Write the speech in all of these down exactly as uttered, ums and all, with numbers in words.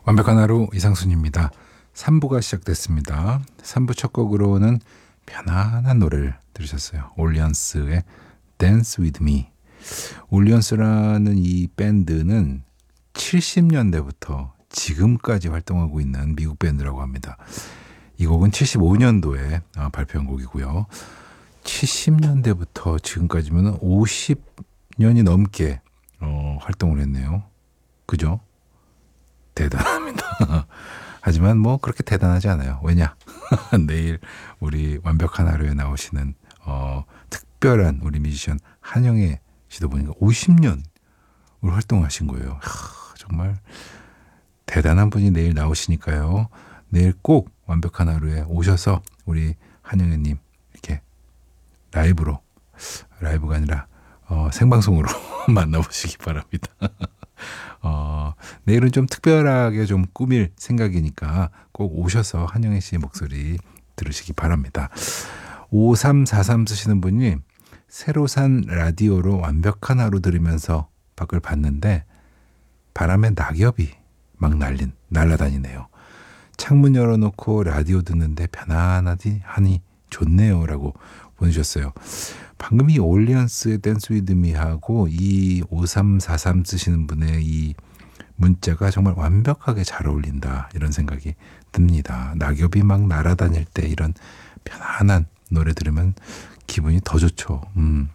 완벽한 하루 이상순입니다. 삼 부가 시작됐습니다. 삼 부 첫 곡으로는 편안한 노래를 들으셨어요. 올리언스의 Dance With Me. 올리언스라는 이 밴드는 칠십 년대부터 지금까지 활동하고 있는 미국 밴드라고 합니다. 이 곡은 칠십오 년도에 발표한 곡이고요. 칠십 년대부터 지금까지면 오십 년이 넘게 어, 활동을 했네요. 그죠? 대단합니다. 하지만 뭐 그렇게 대단하지 않아요. 왜냐? 내일 우리 완벽한 하루에 나오시는 어, 특별한 우리 뮤지션 한영애 씨도 보니까 오십 년을 활동하신 거예요. 하, 정말 대단한 분이 내일 나오시니까요. 내일 꼭 완벽한 하루에 오셔서 우리 한영애님 이렇게 라이브로, 라이브가 아니라 어, 생방송으로 만나보시기 바랍니다. 어, 내일은 좀 특별하게 좀 꾸밀 생각이니까 꼭 오셔서 한영애 씨의 목소리 들으시기 바랍니다. 오삼사삼 쓰시는 분이 새로 산 라디오로 완벽한 하루 들으면서 밖을 봤는데 바람에 낙엽이 막 날린, 날아다니네요. 창문 열어놓고 라디오 듣는데 편안하니 하니 좋네요 라고 보내주셨어요. 방금 이 올리언스의 댄스 위드 미하고 이 오삼사삼 쓰시는 분의 이 문자가 정말 완벽하게 잘 어울린다 이런 생각이 듭니다. 낙엽이 막 날아다닐 때 이런 편안한 노래 들으면 기분이 더 좋죠. 음.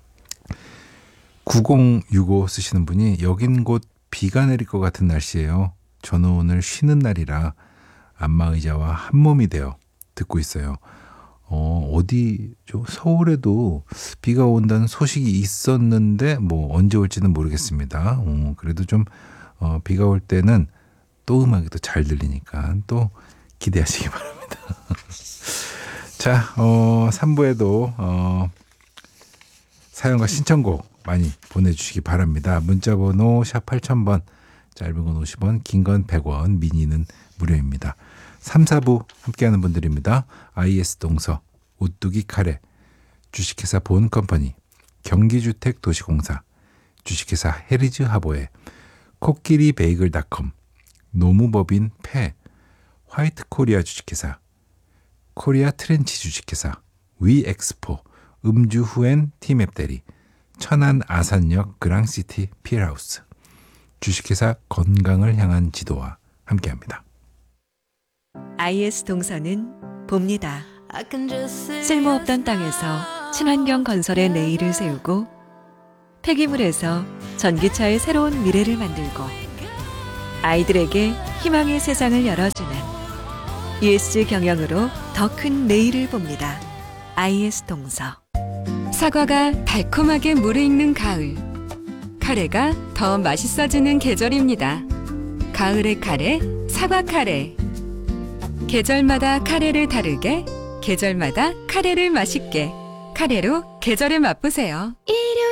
구공육오 쓰시는 분이 여긴 곧 비가 내릴 것 같은 날씨예요. 저는 오늘 쉬는 날이라 안마의자와 한 몸이 되어 듣고 있어요. 어, 어디죠? 서울에도 비가 온다는 소식이 있었는데 뭐 언제 올지는 모르겠습니다. 어, 그래도 좀 어, 비가 올 때는 또 음악이 또 잘 들리니까 또 기대하시기 바랍니다. 자, 어, 삼 부에도 어, 사연과 신청곡 많이 보내주시기 바랍니다. 문자번호 샵 팔천 번, 짧은 건 오십 원, 긴 건 백 원, 미니는 무료입니다. 삼, 사 부 함께하는 분들입니다. 아이에스 동서, 오뚜기 카레, 주식회사 본컴퍼니, 경기주택도시공사, 주식회사 헤리즈 하보에, 코끼리 베이글닷컴, 노무법인 패, 화이트코리아 주식회사, 코리아 트렌치 주식회사, 위엑스포, 음주 후엔 티맵 대리, 천안 아산역 그랑시티 필하우스, 주식회사 건강을 향한 지도와 함께합니다. 아이에스 동서는 봅니다. 쓸모없던 땅에서 친환경 건설의 내일을 세우고 폐기물에서 전기차의 새로운 미래를 만들고 아이들에게 희망의 세상을 열어주는 이에스지 경영으로 더 큰 내일을 봅니다. 아이에스 동서. 사과가 달콤하게 무르익는 가을. 카레가 더 맛있어지는 계절입니다. 가을의 카레, 사과 카레. 계절마다 카레를 다르게, 계절마다 카레를 맛있게. 카레로 계절을 맛보세요.